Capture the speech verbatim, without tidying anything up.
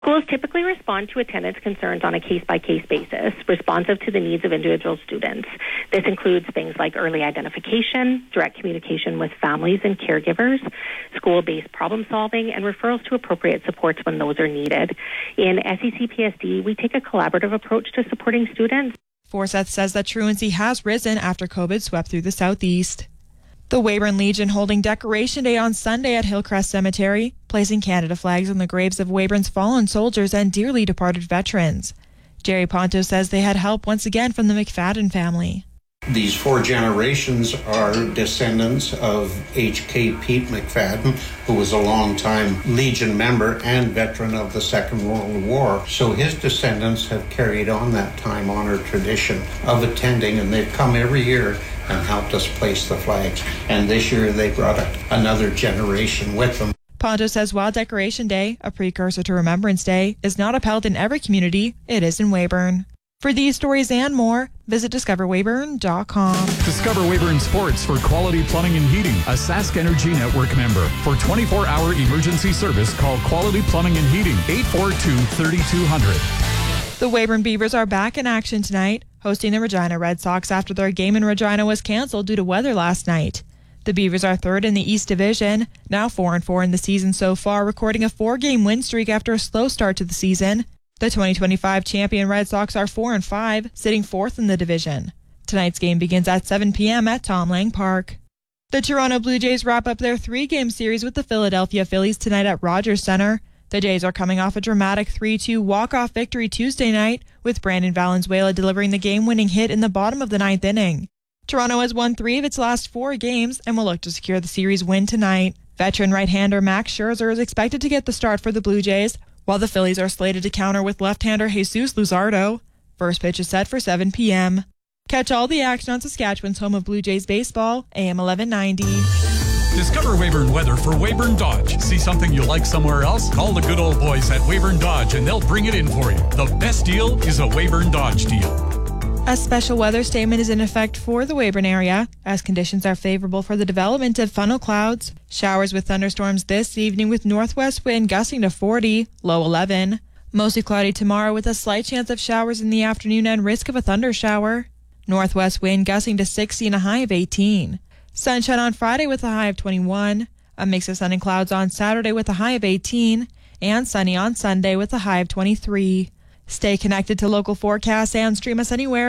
Schools typically respond to attendance concerns on a case-by-case basis, responsive to the needs of individual students. This includes things like early identification, direct communication with families and caregivers, school-based problem solving, and referrals to appropriate supports when those are needed. In S E C P S D, we take a collaborative approach to supporting students. Forsyth says that truancy has risen after COVID swept through the southeast. The Weyburn Legion holding Decoration Day on Sunday at Hillcrest Cemetery, placing Canada flags on the graves of Weyburn's fallen soldiers and dearly departed veterans. Jerry Ponto says they had help once again from the McFadden family. These four generations are descendants of H K Pete McFadden, who was a longtime Legion member and veteran of the Second World War. So his descendants have carried on that time-honored tradition of attending, and they've come every year and helped us place the flags. And this year they brought a, another generation with them. Ponto says while Decoration Day, a precursor to Remembrance Day, is not upheld in every community, it is in Weyburn. For these stories and more, visit discover weyburn dot com. Discover Weyburn Sports for Quality Plumbing and Heating, a Sask Energy Network member. For twenty-four hour emergency service, call Quality Plumbing and Heating, eight four two, three two zero zero. The Weyburn Beavers are back in action tonight, hosting the Regina Red Sox after their game in Regina was canceled due to weather last night. The Beavers are third in the East Division, now four and four in the season so far, recording a four-game win streak after a slow start to the season. The twenty twenty-five champion Red Sox are four and five, sitting fourth in the division. Tonight's game begins at seven p.m. at Tom Lang Park. The Toronto Blue Jays wrap up their three-game series with the Philadelphia Phillies tonight at Rogers Centre. The Jays are coming off a dramatic three two walk-off victory Tuesday night, with Brandon Valenzuela delivering the game-winning hit in the bottom of the ninth inning. Toronto has won three of its last four games and will look to secure the series win tonight. Veteran right-hander Max Scherzer is expected to get the start for the Blue Jays, while the Phillies are slated to counter with left-hander Jesus Luzardo. First pitch is set for seven p.m. Catch all the action on Saskatchewan's home of Blue Jays baseball, A M eleven ninety. Discover Weyburn weather for Weyburn Dodge. See something you like somewhere else? Call the good old boys at Weyburn Dodge and they'll bring it in for you. The best deal is a Weyburn Dodge deal. A special weather statement is in effect for the Weyburn area, as conditions are favorable for the development of funnel clouds. Showers with thunderstorms this evening with northwest wind gusting to forty, low eleven. Mostly cloudy tomorrow with a slight chance of showers in the afternoon and risk of a thunder shower. Northwest wind gusting to sixty and a high of eighteen. Sunshine on Friday with a high of twenty-one. A mix of sun and clouds on Saturday with a high of eighteen. And sunny on Sunday with a high of twenty-three. Stay connected to local forecasts and stream us anywhere